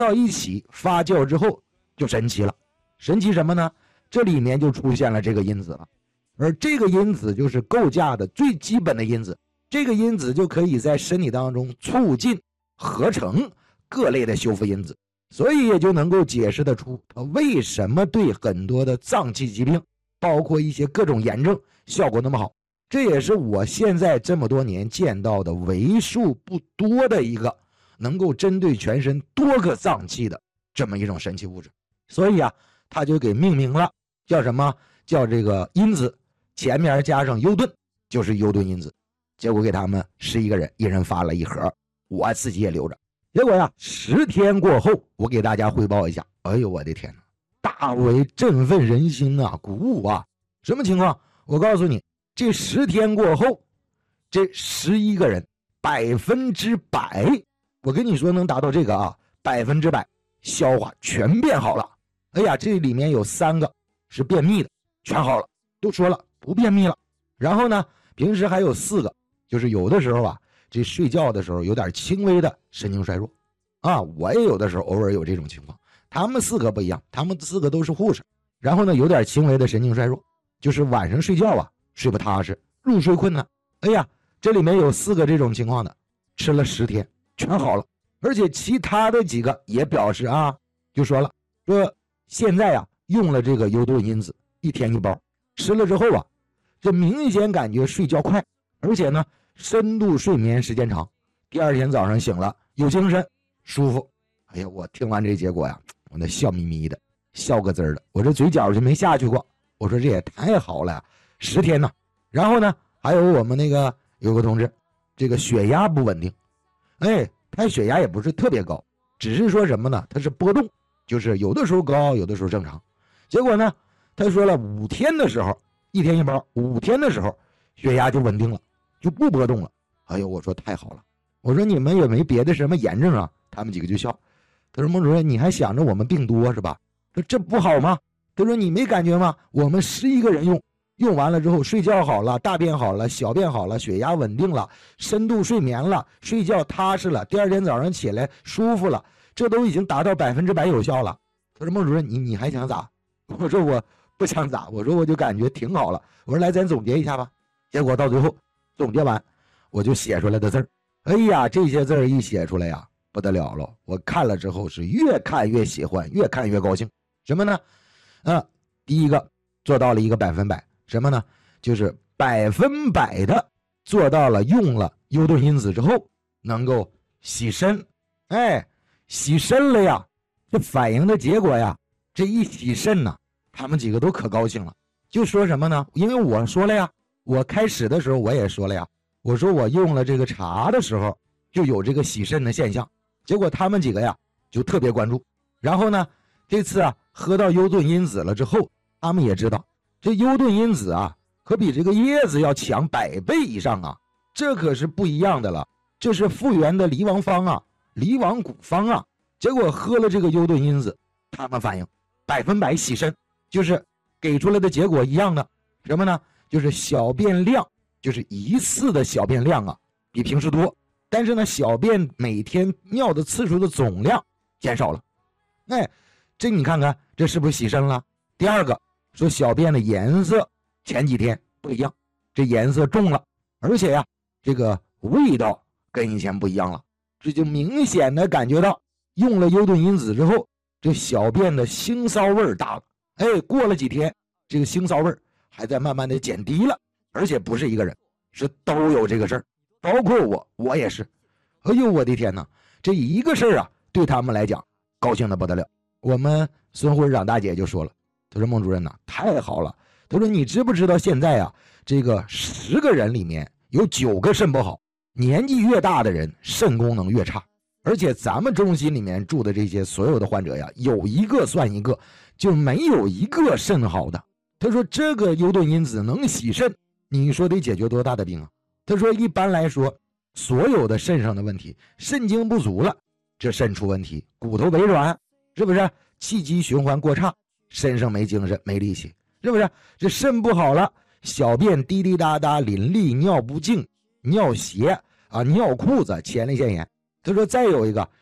到一起发酵之后就神奇了。神奇什么呢？这里面就出现了这个因子了，而这个因子就是构架的最基本的因子，这个因子就可以在身体当中促进合成各类的修复因子，所以也就能够解释得出它为什么对很多的脏器疾病，包括一些各种炎症效果那么好。这也是我现在这么多年见到的为数不多的一个能够针对全身多个脏器的这么一种神奇物质。所以啊，他就给命名了，叫什么？叫这个因子前面加上优盾，就是优盾因子。结果给他们11个人，一人发了一盒，我自己也留着。结果呀，10天过后，我给大家汇报一下。哎呦我的天哪，大为振奋人心啊，鼓舞啊！什么情况？我告诉你，这10天过后，这11个人100%，我跟你说能达到这个啊，100%消化全变好了。哎呀，这里面有3个是便秘的，全好了，都说了不便秘了。然后呢，平时还有4个，就是有的时候啊，这睡觉的时候有点轻微的神经衰弱啊，我也有的时候偶尔有这种情况。他们4个不一样，他们4个都是护士，然后呢有点轻微的神经衰弱，就是晚上睡觉啊睡不踏实，入睡困难。哎呀，这里面有4个这种情况的，吃了10天全好了。而且其他的几个也表示啊，就说了，说现在啊用了这个优盾因子，1天1包，吃了之后啊，这明显感觉睡觉快，而且呢深度睡眠时间长，第2天早上醒了有精神舒服。哎呀，我听完这结果呀，我那笑眯眯的，笑个滋儿的，我这嘴角就没下去过。我说这也太好了呀，10天呢。然后呢还有我们那个有个同志，这个血压不稳定，哎，他血压也不是特别高，只是说什么呢，他是波动，就是有的时候高，有的时候正常。结果呢他说了5天的时候，1天1包，5天的时候血压就稳定了，就不波动了。哎呦，我说太好了，我说你们也没别的什么炎症啊？他们几个就笑，他说孟主任你还想着我们病多是吧？说这不好吗？他说你没感觉吗？我们11个人用完了之后，睡觉好了，大便好了，小便好了，血压稳定了，深度睡眠了，睡觉踏实了，第2天早上起来舒服了，这都已经达到100%有效了。他说孟主任你还想咋？我说我不想咋，我说我就感觉挺好了。我说来咱总结一下吧。结果到最后总结完，我就写出来的字儿，哎呀，这些字儿一写出来呀，不得了了！我看了之后是越看越喜欢，越看越高兴。什么呢？第一个做到了一个100%，什么呢？就是100%的做到了用了优盾因子之后能够洗身。哎，洗身了呀！这反应的结果呀，这一洗肾呢，他们几个都可高兴了，就说什么呢？因为我说了呀，我开始的时候我也说了呀，我说我用了这个茶的时候就有这个洗肾的现象，结果他们几个呀就特别关注。然后呢，这次啊喝到优盾因子了之后，他们也知道这优盾因子啊可比这个叶子要强100倍以上啊，这可是不一样的了，这是复原的离王方啊，离王古方啊。结果喝了这个优盾因子，他们反应100%洗肾，就是给出来的结果一样的，什么呢？就是小便量，就是疑似的小便量啊比平时多，但是呢小便每天尿的次数的总量减少了。哎，这你看看这是不是洗肾了？第2个说小便的颜色前几天不一样，这颜色重了，而且呀这个味道跟以前不一样了，这就明显的感觉到用了优盾因子之后，这小便的腥骚味大了。哎，过了几天这个腥骚味还在慢慢的减低了，而且不是一个人，是都有这个事儿，包括我也是。哎呦我的天哪，这一个事儿啊对他们来讲高兴的不得了。我们孙会长大姐就说了，她说孟主任呐，太好了，她说你知不知道现在啊这个10个人里面有9个肾不好，年纪越大的人肾功能越差，而且咱们中心里面住的这些所有的患者呀，有一个算一个，就没有一个肾好的。他说这个优盾因子能洗肾，你说得解决多大的病啊？他说一般来说所有的肾上的问题，肾精不足了，这肾出问题，骨头萎软，是不是？气机循环过差，身上没精神没力气，是不是？这肾不好了，小便滴滴答答淋漓，尿不净，尿鞋啊，尿裤子，前列腺炎。他说再有一个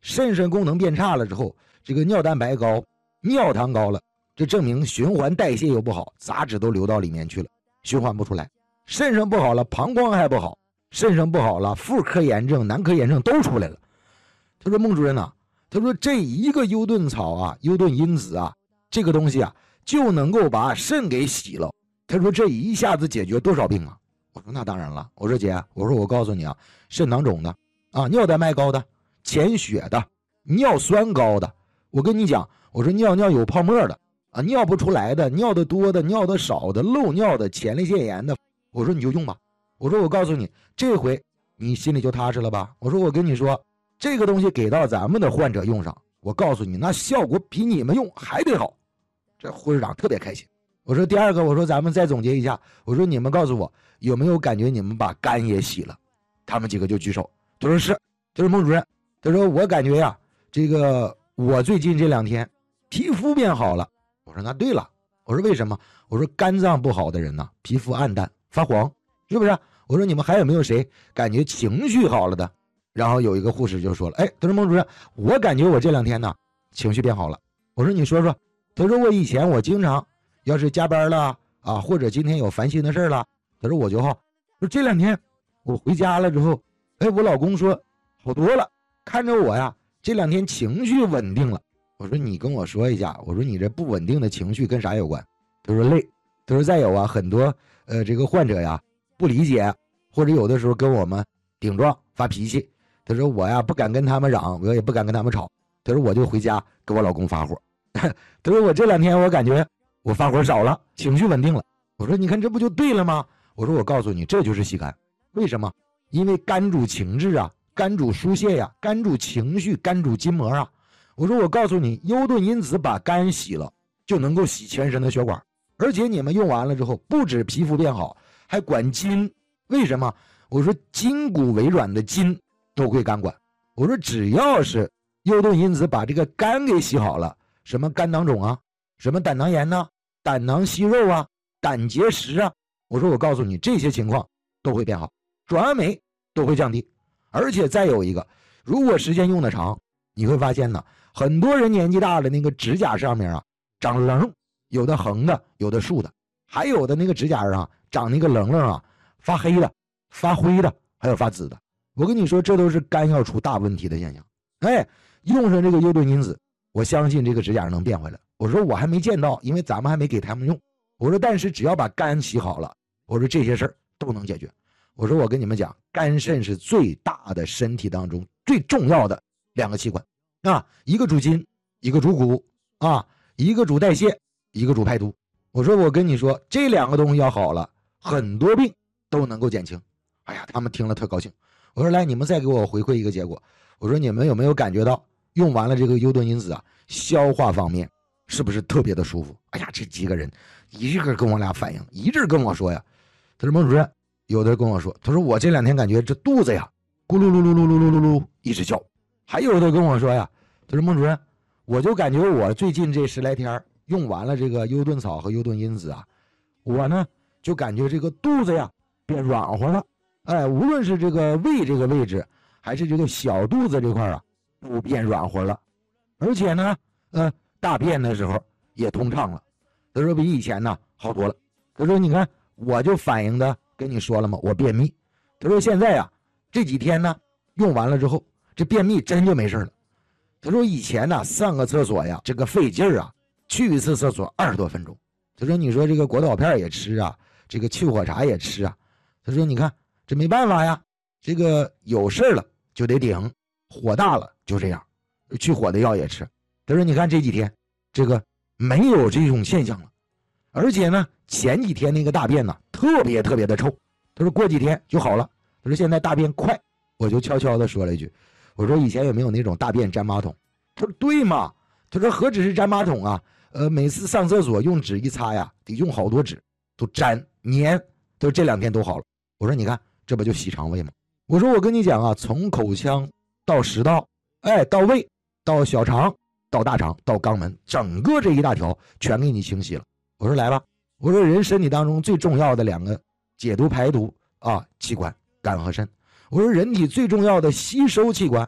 肾上功能变差了之后，这个尿蛋白高，尿糖高了，这证明循环代谢又不好，杂质都流到里面去了，循环不出来。肾上不好了，膀胱还不好，肾上不好了，妇科炎症、男科炎症都出来了。他说孟主任呐，他说这一个优盾草啊，优盾因子啊，这个东西啊就能够把肾给洗了。他说这一下子解决多少病啊？我说那当然了。我说姐，我说我告诉你啊，肾囊肿的啊，尿蛋白高的，潜血的，尿酸高的，我跟你讲，我说尿有泡沫的啊，尿不出来的，尿的多的，尿的少的，漏尿的，前列腺炎的，我说你就用吧。我说我告诉你，这回你心里就踏实了吧。我说我跟你说，这个东西给到咱们的患者用上，我告诉你，那效果比你们用还得好。这护士长特别开心。我说第二个，我说咱们再总结一下，我说你们告诉我有没有感觉你们把肝也洗了？他们几个就举手，他说是，他说孟主任，他说我感觉呀，这个我最近这2天皮肤变好了。我说那对了，我说为什么？我说肝脏不好的人呢，皮肤暗淡发黄，是不是？我说你们还有没有谁感觉情绪好了的？然后有一个护士就说了，哎，他说孟主任，我感觉我这2天呢情绪变好了。我说你说说。他说我以前我经常要是加班了啊，或者今天有烦心的事了，他说我就好。说这2天我回家了之后，哎，我老公说好多了，看着我呀这2天情绪稳定了。我说你跟我说一下，我说你这不稳定的情绪跟啥有关？他说累。他说再有啊，很多这个患者呀不理解，或者有的时候跟我们顶撞发脾气。他说我呀不敢跟他们嚷，我也不敢跟他们吵。他说我就回家跟我老公发火。他说我这2天我感觉我发火少了，情绪稳定了。我说你看这不就对了吗？我说我告诉你，这就是洗肝。为什么？因为肝主情志啊，肝主疏泄呀，肝主情绪，肝主筋膜啊。我说我告诉你，优盾因子把肝洗了，就能够洗全身的血管，而且你们用完了之后，不止皮肤变好，还管筋。为什么？我说筋骨为软的筋都归肝管。我说只要是优盾因子把这个肝给洗好了，什么肝囊肿啊，什么胆囊炎呐，胆囊息肉啊，胆结石啊，我说我告诉你，这些情况都会变好，转氨酶都会降低。而且再有一个，如果时间用得长，你会发现呢，很多人年纪大了，那个指甲上面啊长棱，有的横的，有的竖的，还有的那个指甲上长那个棱棱啊，发黑的，发灰的，还有发紫的。我跟你说，这都是肝要出大问题的现象。哎，用上这个优盾因子，我相信这个指甲能变回来。我说我还没见到，因为咱们还没给他们用。我说但是只要把肝洗好了，我说这些事儿都能解决。我说我跟你们讲，肝肾是最大的身体当中最重要的2个器官啊，一个主筋，一个主骨啊，一个主代谢，一个主排毒。我说我跟你说，这2个东西要好了，很多病都能够减轻。哎呀，他们听了特高兴。我说来，你们再给我回馈一个结果。我说你们有没有感觉到用完了这个优盾因子啊，消化方面是不是特别的舒服？哎呀，这几个人一个跟我俩反映，一直跟我说呀。他说孟主任，有的跟我说，他说我这2天感觉这肚子呀咕噜噜噜噜噜噜噜噜一直叫。还有的跟我说呀，他说孟主任，我就感觉我最近这10来天用完了这个优盾草和优盾因子啊，我呢就感觉这个肚子呀变软和了。哎，无论是这个胃这个位置，还是这个小肚子这块啊，都变软和了。而且呢，大便的时候也通畅了。他说比以前呢好多了。他说你看，我就反映的跟你说了嘛，我便秘。他说现在呀，这几天呢用完了之后，这便秘真就没事了。他说以前呢上个厕所呀，这个费劲啊，去一次厕所20多分钟。他说你说这个果导片也吃啊，这个去火茶也吃啊。他说你看这没办法呀，这个有事了就得顶，火大了就这样，去火的药也吃。他说你看这几天这个没有这种现象了，而且呢前几天那个大便呢特别特别的臭。他说过几天就好了。他说现在大便快。我就悄悄的说了一句，我说以前有没有那种大便粘马桶？他说对嘛。他说何止是粘马桶啊，每次上厕所用纸一擦呀，得用好多纸，都粘粘。他说这2天都好了。我说你看这不就洗肠胃吗？我说我跟你讲啊，从口腔到食道，哎，到胃，到小肠，到大肠，到肛门，整个这一大条全给你清洗了。我说来吧，我说人身体当中最重要的2个解毒排毒啊器官，肝和肾。我说人体最重要的吸收器官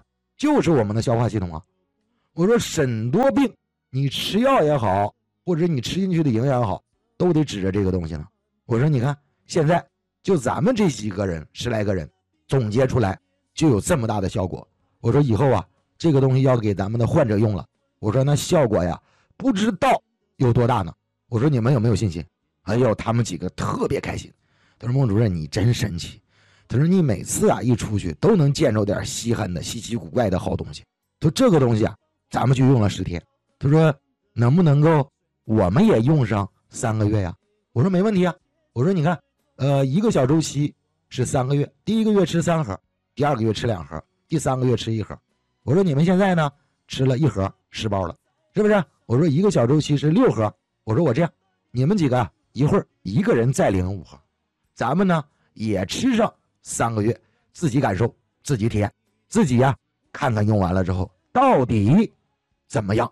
就是我们的消化系统啊。我说很多病你吃药也好，或者你吃进去的营养也好，都得指着这个东西呢。我说你看现在就咱们这几个人10来个人总结出来就有这么大的效果。我说以后啊这个东西要给咱们的患者用了，我说那效果呀不知道有多大呢。我说你们有没有信心？哎呦，他们几个特别开心。他说孟主任你真神奇，他说你每次啊一出去都能见着点稀罕的稀奇古怪的好东西。他说这个东西啊咱们就用了10天。他说能不能够我们也用上3个月呀？我说没问题啊。我说你看一个小周期是3个月，第1个月吃3盒，第2个月吃2盒，第3个月吃1盒。我说你们现在呢吃了1盒10包了，是不是？我说一个小周期是6盒。我说我这样，你们几个一会儿一个人再领5盒，咱们呢也吃上3个月，自己感受，自己体验，自己呀看看用完了之后到底怎么样。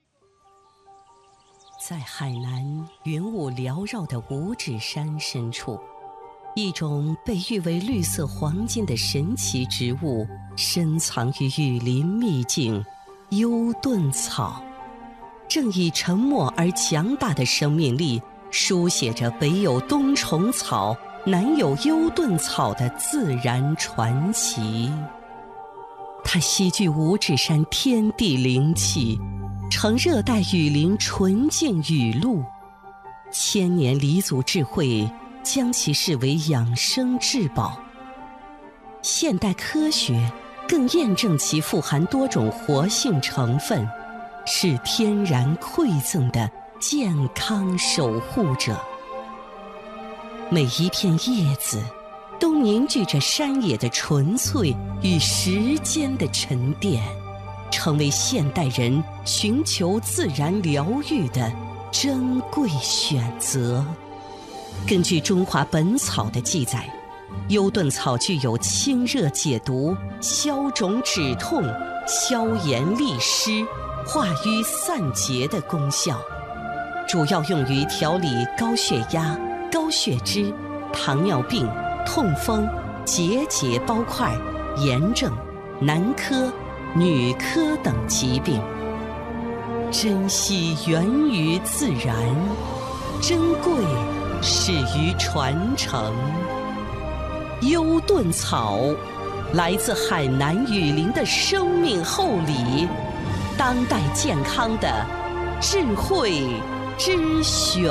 在海南云雾缭绕的五指山深处，一种被誉为绿色黄金的神奇植物深藏于雨林秘境幽盾草，正以沉默而强大的生命力书写着北有冬虫草，南有幽盾草的自然传奇。它吸聚五指山天地灵气，成热带雨林纯净雨露，千年黎祖智慧将其视为养生至宝。现代科学更验证其富含多种活性成分，是天然馈赠的健康守护者。每一片叶子都凝聚着山野的纯粹与时间的沉淀，成为现代人寻求自然疗愈的珍贵选择。根据《中华本草》的记载，幽盾草具有清热解毒、消肿止痛、消炎利湿、化瘀散结的功效，主要用于调理高血压、高血脂、糖尿病、痛风、结节包块、炎症、男科、女科等疾病。珍惜源于自然，珍贵始于传承。幽盾草来自海南雨林的生命厚礼，当代健康的智慧之选。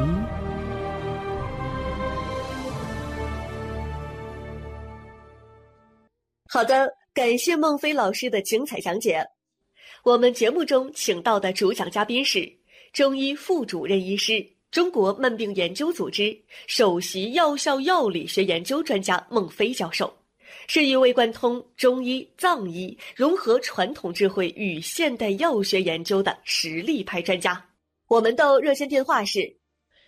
好的，感谢孟非老师的精彩讲解。我们节目中请到的主讲嘉宾是中医副主任医师、中国慢病研究组织首席药效药理学研究专家孟非教授，是一位贯通中医、藏医，融合传统智慧与现代药学研究的实力派专家。我们的热线电话是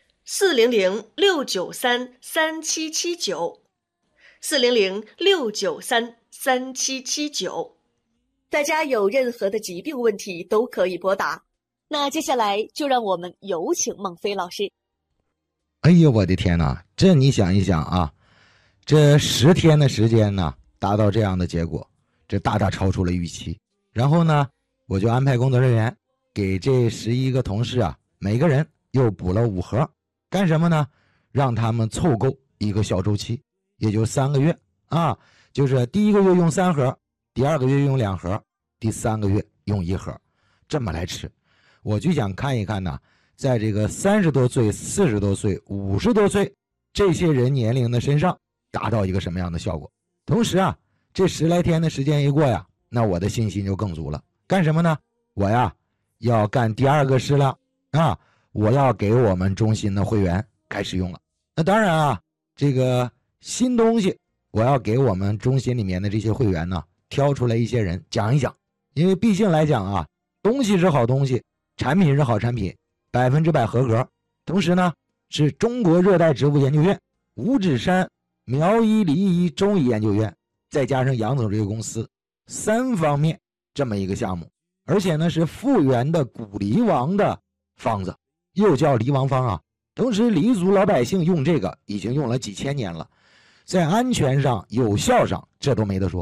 400-693-3779，400-693-3779。大家有任何的疾病问题都可以拨打。那接下来就让我们有请孟非老师。 哎呦我的天哪，这你想一想啊，这10天的时间呢达到这样的结果，这大大超出了预期。然后呢我就安排工作人员给这11个同事啊每个人又补了5盒，干什么呢？让他们凑够一个小周期，也就3个月啊，就是第1个月用3盒，第2个月用2盒，第3个月用1盒，这么来吃。我就想看一看呢，在这个30多岁、40多岁、50多岁这些人年龄的身上达到一个什么样的效果。同时啊，这10来天的时间一过呀，那我的信心就更足了。干什么呢？我呀要干第2个事了啊，我要给我们中心的会员开始用了。那当然啊，这个新东西我要给我们中心里面的这些会员呢挑出来一些人讲一讲，因为毕竟来讲啊，东西是好东西，产品是好产品，100%合格。同时呢，是中国热带植物研究院、五指山苗医梨医中医研究院，再加上杨总这个公司3方面这么一个项目，而且呢是复原的古梨王的方子，又叫梨王方啊。同时黎族老百姓用这个已经用了几千年了，在安全上、有效上这都没得说。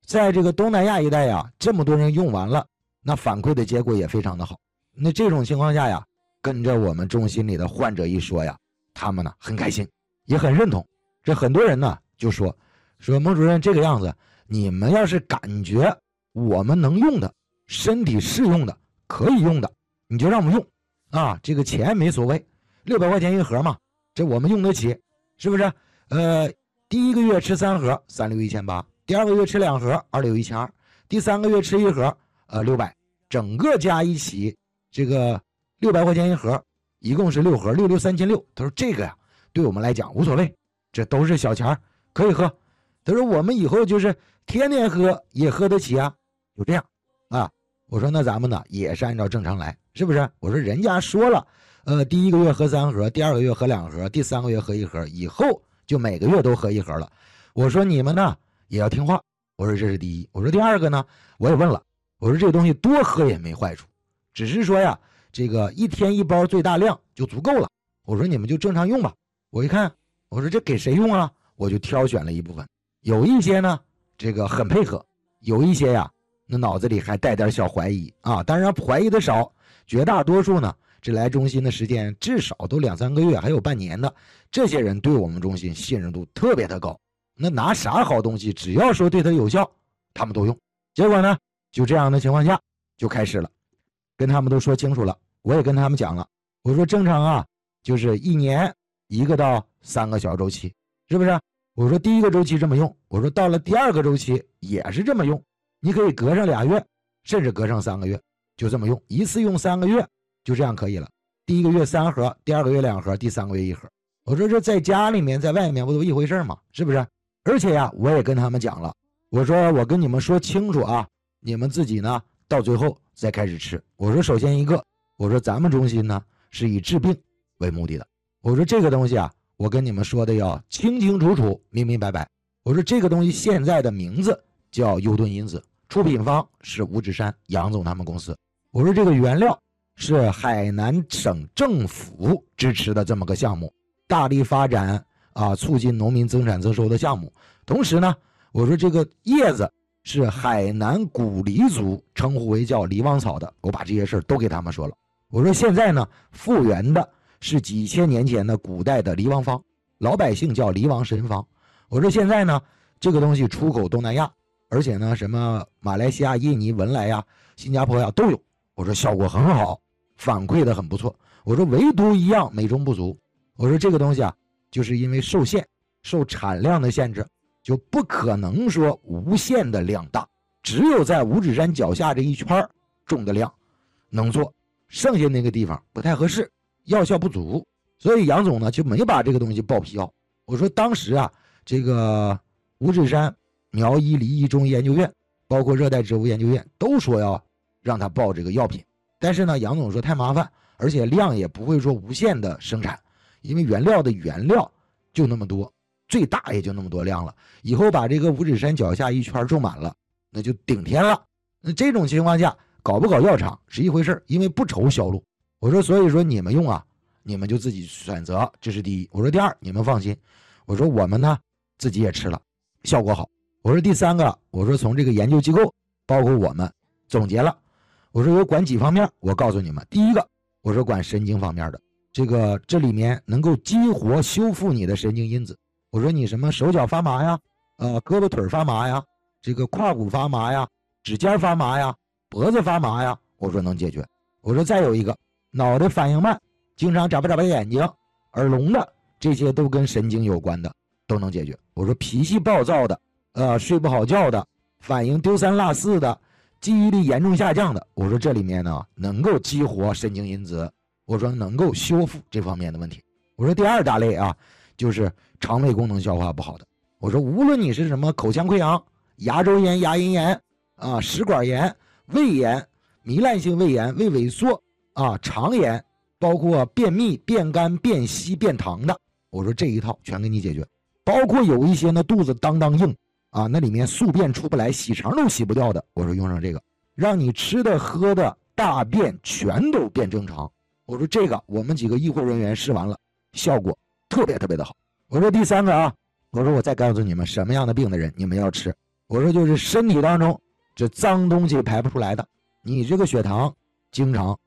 在这个东南亚一带呀，这么多人用完了，那反馈的结果也非常的好。那这种情况下呀，跟着我们中心里的患者一说呀，他们呢很开心，也很认同。这很多人呢就说孟主任，这个样子，你们要是感觉我们能用的，身体适用的，可以用的，你就让我们用啊，这个钱没所谓，600块钱一盒嘛，这我们用得起，是不是？第一个月吃3盒，361,800，第二个月吃2盒，261,200，第3个月吃1盒，600，整个加一起这个600块钱一盒，一共是6盒，6 3,600。他说这个呀，对我们来讲无所谓，这都是小钱，可以喝。他说我们以后就是天天喝也喝得起啊，就这样啊。我说那咱们呢也是按照正常来，是不是？我说人家说了，第一个月喝3盒，第二个月喝2盒，第3个月喝1盒，以后就每个月都喝1盒了。我说你们呢也要听话。我说这是第一。我说第二个呢，我也问了，我说这个东西多喝也没坏处，只是说呀，这个1天1包最大量就足够了。我说你们就正常用吧。我一看，我说这给谁用啊？我就挑选了一部分，有一些呢这个很配合，有一些呀那脑子里还带点小怀疑啊。当然怀疑的少，绝大多数呢这来中心的时间至少都2、3个月，还有半年的，这些人对我们中心信任度特别的高。那拿啥好东西，只要说对他有效，他们都用。结果呢，就这样的情况下就开始了，跟他们都说清楚了，我也跟他们讲了，我说正常啊，就是1年1个到3个小周期，是不是？我说第一个周期这么用，我说到了第二个周期也是这么用，你可以隔上2月，甚至隔上3个月，就这么用，一次用3个月，就这样可以了。第一个月3盒，第二个月2盒，第3个月1盒。我说这在家里面在外面不都一回事吗？是不是？而且呀，我也跟他们讲了，我说我跟你们说清楚啊，你们自己呢到最后再开始吃。我说首先一个，我说咱们中心呢是以治病为目的的。我说这个东西啊，我跟你们说的要清清楚楚、明明白白。我说这个东西现在的名字叫优盾因子，出品方是吴志山杨总他们公司。我说这个原料是海南省政府支持的这么个项目，大力发展啊，促进农民增产增收的项目。同时呢，我说这个叶子是海南古黎族称呼为叫黎王草的，我把这些事都给他们说了。我说现在呢，复原的是几千年前的古代的黎王方，老百姓叫黎王神方。我说现在呢，这个东西出口东南亚，而且呢，什么马来西亚、印尼、文莱呀、新加坡呀都有。我说效果很好，反馈的很不错。我说唯独一样美中不足，我说这个东西啊，就是因为受限，受产量的限制，就不可能说无限的量大，只有在五指山脚下这一圈种的量能做，剩下那个地方不太合适，药效不足，所以杨总呢就没把这个东西报批药。我说当时啊，这个五指山苗医梨医中医研究院，包括热带植物研究院都说要让他报这个药品，但是呢，杨总说太麻烦，而且量也不会说无限的生产，因为原料的原料就那么多，最大也就那么多量了。以后把这个五指山脚下一圈种满了，那就顶天了。那这种情况下，搞不搞药厂是一回事，因为不愁销路。我说，所以说你们用啊，你们就自己选择，这是第一。我说第二，你们放心。我说我们呢自己也吃了，效果好。我说第三个，我说从这个研究机构，包括我们总结了，我说有管几方面，我告诉你们，第一个，我说管神经方面的，这里面能够激活修复你的神经因子。我说你什么手脚发麻呀，胳膊腿发麻呀，这个胯骨发麻呀，指尖发麻呀，脖子发麻呀，我说能解决。我说再有一个，脑袋反应慢，经常眨巴眨巴眼睛，耳聋的，这些都跟神经有关的都能解决。我说脾气暴躁的，睡不好觉的，反应丢三落四的，记忆力严重下降的，我说这里面呢能够激活神经因子，我说能够修复这方面的问题。我说第二大类啊，就是肠胃功能消化不好的。我说无论你是什么口腔溃疡、牙周炎、牙龈炎啊、食管炎、胃炎、糜烂性胃炎、胃萎缩啊、肠炎，包括便秘、便干、便稀、便溏的，我说这一套全给你解决。包括有一些呢肚子当当硬啊，那里面宿便出不来，洗肠都洗不掉的，我说用上这个，让你吃的喝的大便全都变正常。我说这个我们几个医护人员试完了，效果特别特别的好。我说第三个啊，我说我再告诉你们什么样的病的人你们要吃。 我说就是身体当中这脏东西排不出来的，你这个血糖经常